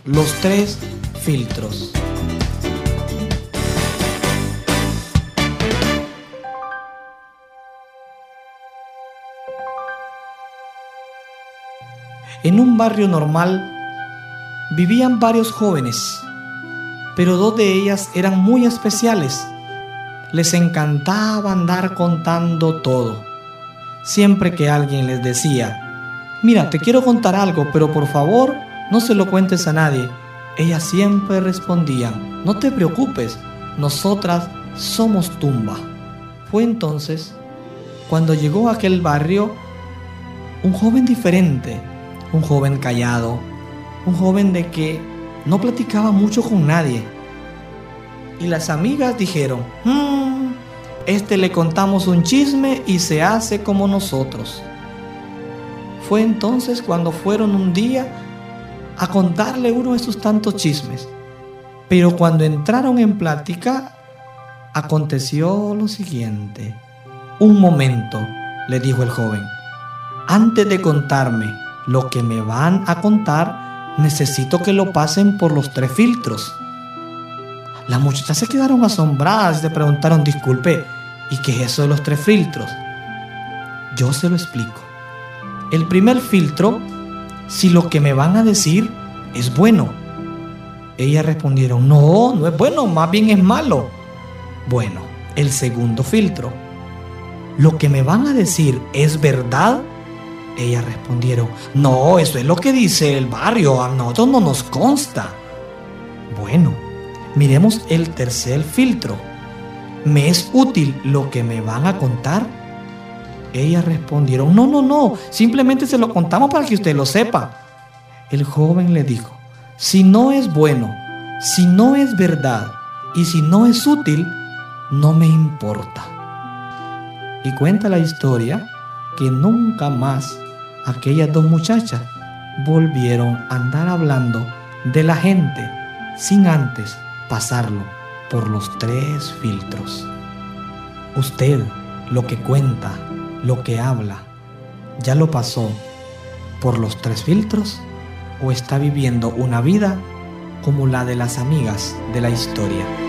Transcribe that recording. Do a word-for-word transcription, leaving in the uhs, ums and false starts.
Los tres filtros. En un barrio normal vivían varios jóvenes, pero dos de ellas eran muy especiales. Les encantaba andar contando todo. Siempre que alguien les decía: mira, te quiero contar algo, pero por favor no se lo cuentes a nadie, ellas siempre respondían: no te preocupes, nosotras somos tumba. Fue entonces cuando llegó a aquel barrio un joven diferente, un joven callado, un joven de que no platicaba mucho con nadie. Y las amigas dijeron: mmm, este le contamos un chisme y se hace como nosotros. Fue entonces cuando fueron un día a contarle uno de sus tantos chismes. Pero cuando entraron en plática, aconteció lo siguiente. Un momento, le dijo el joven. Antes de contarme lo que me van a contar, necesito que lo pasen por los tres filtros. Las muchachas se quedaron asombradas y se preguntaron: disculpe, ¿y qué es eso de los tres filtros? Yo se lo explico. El primer filtro, si lo que me van a decir es bueno. Ellas respondieron: no, no es bueno, más bien es malo. Bueno, el segundo filtro, ¿lo que me van a decir es verdad? Ellas respondieron: no, eso es lo que dice el barrio, a nosotros no nos consta. Bueno, miremos el tercer filtro. ¿Me es útil lo que me van a contar? Ellas respondieron: no, no, no, simplemente se lo contamos para que usted lo sepa. El joven le dijo: si no es bueno, si no es verdad y si no es útil, no me importa. Y cuenta la historia que nunca más aquellas dos muchachas volvieron a andar hablando de la gente sin antes pasarlo por los tres filtros. Usted, lo que cuenta, lo que habla, ¿ya lo pasó por los tres filtros o está viviendo una vida como la de las amigas de la historia?